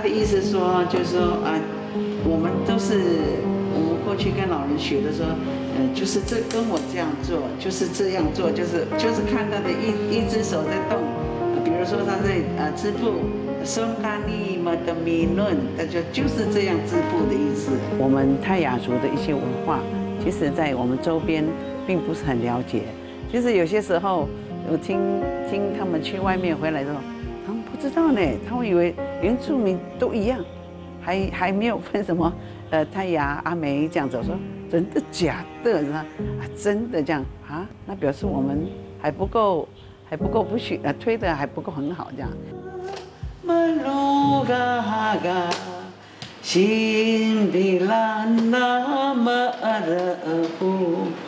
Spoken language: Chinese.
的意思说，就是说啊，我们都是我们过去跟老人学的说，就是这跟我这样做，就是这样做，就是看他的一只手在动，比如说他在织布，松嘎尼么的米论，那就是这样织布的意思。我们泰雅族的一些文化，其实在我们周边并不是很了解。其实有些时候，我听他们去外面回来的时候，他们不知道呢，他们以为原住民都一样，还没有分什么泰雅、阿美这样子。我说真的假的？是吧？真的这样啊？那表示我们还不够不许推的还不够很好这样。Malugaga Simbilan na maarahu